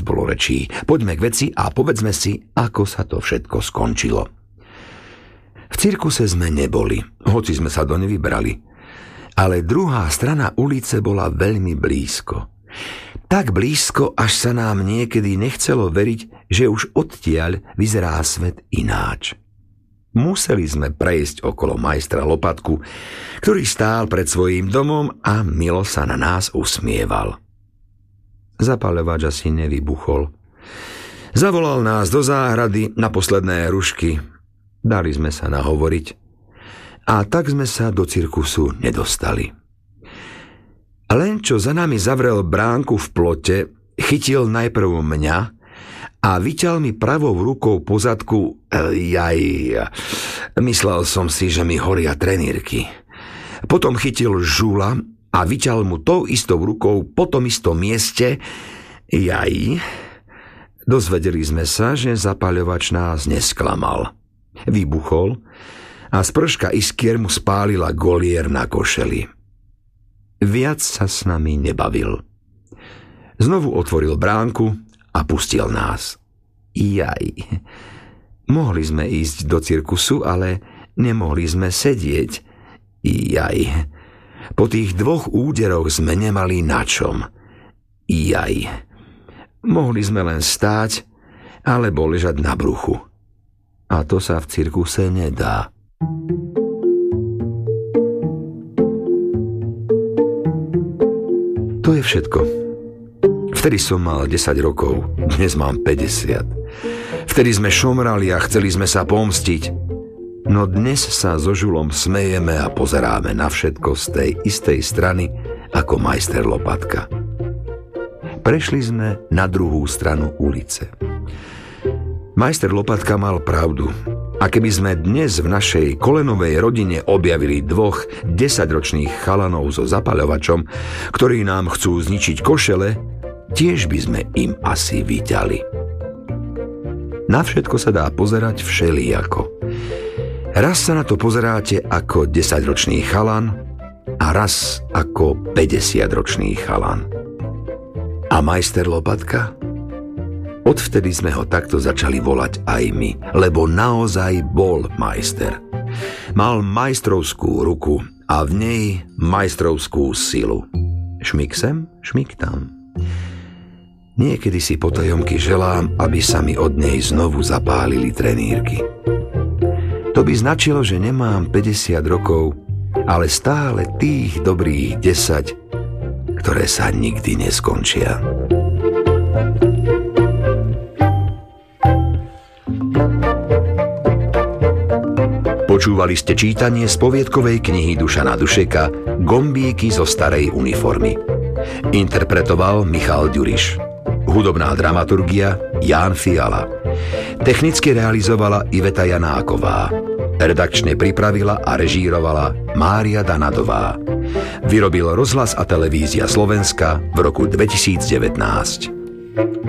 bolo rečí. Poďme k veci a povedzme si, ako sa to všetko skončilo. V cirkuse sme neboli, hoci sme sa do nevybrali. Ale druhá strana ulice bola veľmi blízko. Tak blízko, až sa nám niekedy nechcelo veriť, že už odtiaľ vyzerá svet ináč. Museli sme prejsť okolo majstra Lopatku, ktorý stál pred svojím domom a milo sa na nás usmieval. Zapaľovač asi nevybuchol. Zavolal nás do záhrady na posledné rušky. Dali sme sa nahovoriť a tak sme sa do cirkusu nedostali. Len čo za nami zavrel bránku v plote, chytil najprv mňa a vyťal mi pravou rukou po zadku. Myslel som si, že mi horia trenírky. Potom chytil žula a vyťal mu tou istou rukou po tom istom mieste. Dozvedeli sme sa, že zapaľovač nás nesklamal. Vybuchol a sprška iskier mu spálila golier na košeli. Viac sa s nami nebavil. Znovu otvoril bránku a pustil nás. Mohli sme ísť do cirkusu, ale nemohli sme sedieť. Po tých 2 úderoch sme nemali na čom. Mohli sme len stáť, alebo ležať na bruchu. A to sa v cirkuse nedá. To je všetko. Vtedy som mal 10 rokov, dnes mám 50. Vtedy sme šomrali a chceli sme sa pomstiť. No dnes sa so Žulom smejeme a pozeráme na všetko z tej istej strany ako majster Lopatka. Prešli sme na druhú stranu ulice. Majster Lopatka mal pravdu. A keby sme dnes v našej kolenovej rodine objavili 2 10-ročných chalanov so zapaľovačom, ktorí nám chcú zničiť košele, tiež by sme im asi vyťali. Na všetko sa dá pozerať všelijako. Raz sa na to pozeráte ako 10-ročný chalan a raz ako 50-ročný chalan. A majster Lopatka? Odvtedy sme ho takto začali volať aj my, lebo naozaj bol majster. Mal majstrovskú ruku a v nej majstrovskú silu. Šmik sem, šmik tam. Niekedy si potajomky želám, aby sa mi od nej znovu zapálili trenírky. To by značilo, že nemám 50 rokov, ale stále tých dobrých 10, ktoré sa nikdy neskončia. Počúvali ste čítanie z poviedkovej knihy Dušana Dušeka Gombíky zo starej uniformy. Interpretoval Michal Ďuriš. Hudobná dramaturgia Ján Fiala. Technicky realizovala Iveta Janáková. Redakčne pripravila a režírovala Mária Danadová. Vyrobil Rozhlas a televízia Slovenska v roku 2019.